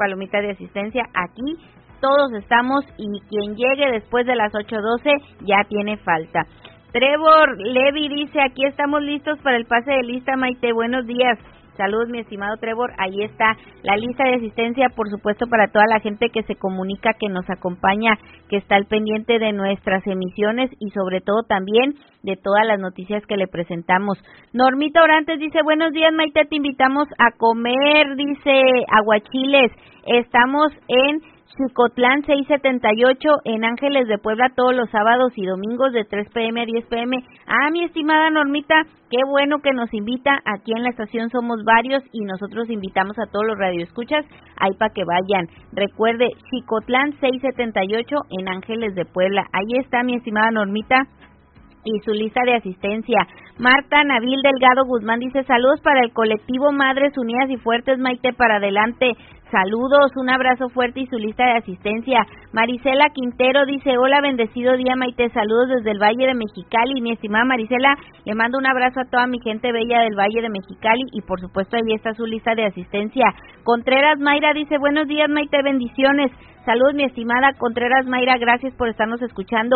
palomita de asistencia. Aquí todos estamos y quien llegue después de las 8:12 ya tiene falta. Trevor Levy dice, aquí estamos listos para el pase de lista, Maite, buenos días. Saludos, mi estimado Trevor, ahí está la lista de asistencia, por supuesto, para toda la gente que se comunica, que nos acompaña, que está al pendiente de nuestras emisiones y sobre todo también de todas las noticias que le presentamos. Normita Orantes dice, buenos días, Maite, te invitamos a comer, dice, aguachiles, estamos en Chicotlán 678 en Ángeles de Puebla todos los sábados y domingos de 3 p.m. a 10 p.m. Mi estimada Normita, qué bueno que nos invita. Aquí en la estación somos varios y nosotros invitamos a todos los radioescuchas ahí para que vayan. Recuerde, Chicotlán 678 en Ángeles de Puebla. Ahí está mi estimada Normita y su lista de asistencia. Marta Nabil Delgado Guzmán dice, saludos para el colectivo Madres Unidas y Fuertes, Maite, para adelante. Saludos, un abrazo fuerte y su lista de asistencia. Marisela Quintero dice, hola, bendecido día, Maite, saludos desde el Valle de Mexicali. Mi estimada Marisela, le mando un abrazo a toda mi gente bella del Valle de Mexicali y por supuesto ahí está su lista de asistencia. Contreras Mayra dice, buenos días, Maite, bendiciones. Saludos, mi estimada Contreras Mayra, gracias por estarnos escuchando.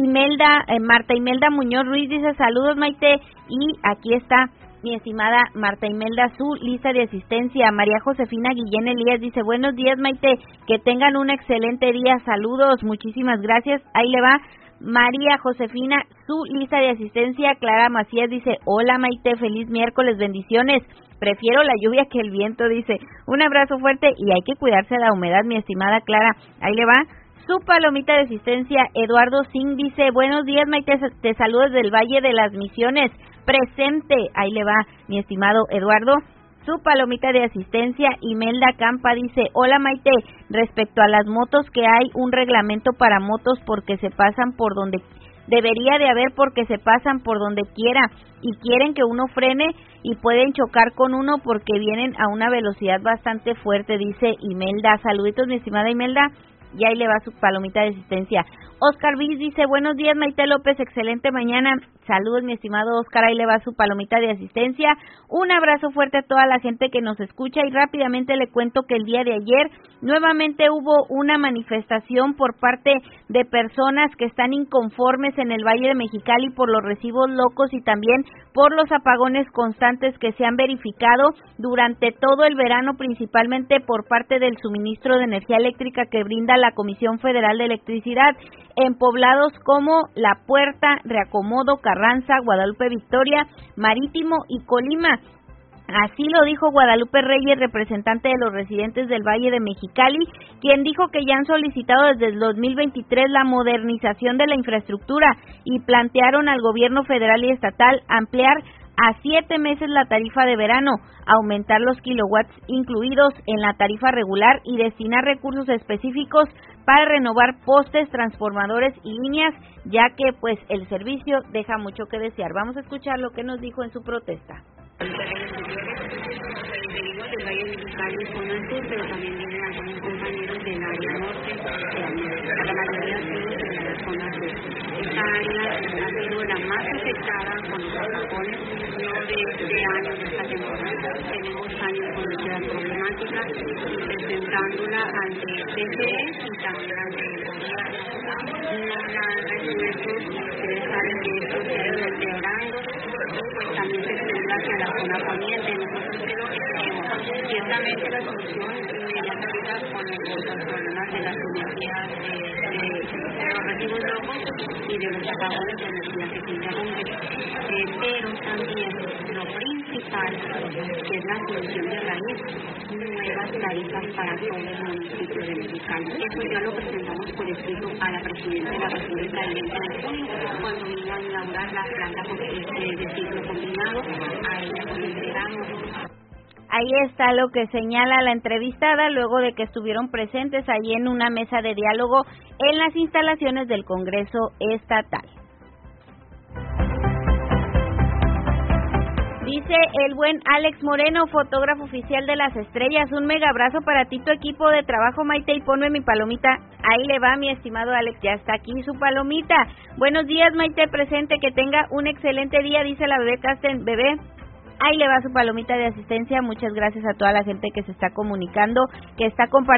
Marta Imelda Muñoz Ruiz dice, saludos, Maite, y aquí está mi estimada Marta Imelda, su lista de asistencia. María Josefina Guillén Elías dice, buenos días, Maite, que tengan un excelente día, saludos, muchísimas gracias. Ahí le va María Josefina, su lista de asistencia. Clara Macías dice, hola, Maite, feliz miércoles, bendiciones. Prefiero la lluvia que el viento, dice. Un abrazo fuerte y hay que cuidarse de la humedad, mi estimada Clara. Ahí le va su palomita de asistencia. Eduardo Singh dice, buenos días, Maite, te saludo desde el Valle de las Misiones. Presente, ahí le va, mi estimado Eduardo, su palomita de asistencia. Imelda Campa dice, hola, Maite, respecto a las motos, que hay un reglamento para motos porque se pasan por donde debería de haber, porque se pasan por donde quiera y quieren que uno frene y pueden chocar con uno porque vienen a una velocidad bastante fuerte, dice Imelda. Saluditos, mi estimada Imelda, y ahí le va su palomita de asistencia. Oscar Viz dice, buenos días, Maite López, excelente mañana. Saludos, mi estimado Oscar, ahí le va su palomita de asistencia. Un abrazo fuerte a toda la gente que nos escucha y rápidamente le cuento que el día de ayer nuevamente hubo una manifestación por parte de personas que están inconformes en el Valle de Mexicali por los recibos locos y también por los apagones constantes que se han verificado durante todo el verano, principalmente por parte del suministro de energía eléctrica que brinda la Comisión Federal de Electricidad en poblados como La Puerta, Reacomodo, Carranza, Guadalupe Victoria, Marítimo y Colima. Así lo dijo Guadalupe Reyes, representante de los residentes del Valle de Mexicali, quien dijo que ya han solicitado desde el 2023 la modernización de la infraestructura y plantearon al gobierno federal y estatal ampliar a 7 meses la tarifa de verano, aumentar los kilowatts incluidos en la tarifa regular y destinar recursos específicos para renovar postes, transformadores y líneas, ya que pues el servicio deja mucho que desear. Vamos a escuchar lo que nos dijo en su protesta. Venimos del Valle de Mexicali, zona sur, pero también vienen algunos compañeros del área norte, la mayoría de la zona sur. Esta área ha sido la más afectada con los apagones, no de este año, de esta temporada. Tenemos años con nuestra problemática y presentándola ante CFE y también ante el gobierno. No la han resuelto, ustedes saben que esto se ha empeorando, pues también se extiende hacia la zona poniente. Nosotros creo que tenemos ciertamente la solución inmediata con los problemas de las energías de los recibos locos y de los apagones de energía que se interrumpen, pero también lo principal, que es la solución de raíz, nuevas tarifas para todos los municipios de Mexicali. Eso ya lo presentamos por escrito a la presidenta de la República el 20 de junio, cuando vino a inaugurar la planta de ciclo combinado. A ella nos entregamos. Ahí está lo que señala la entrevistada luego de que estuvieron presentes ahí en una mesa de diálogo en las instalaciones del Congreso Estatal. Dice el buen Alex Moreno, fotógrafo oficial de Las Estrellas, un mega abrazo para ti, tu equipo de trabajo, Maite, y ponme mi palomita. Ahí le va, mi estimado Alex, ya está aquí su palomita. Buenos días, Maite, presente, que tenga un excelente día, dice la bebé Casten. Bebé, ahí le va su palomita de asistencia. Muchas gracias a toda la gente que se está comunicando, que está compartiendo